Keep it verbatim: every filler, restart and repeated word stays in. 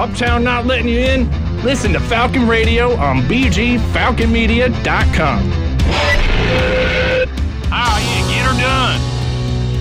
Uptown not letting you in? Listen to Falcon Radio on b g falcon media dot com.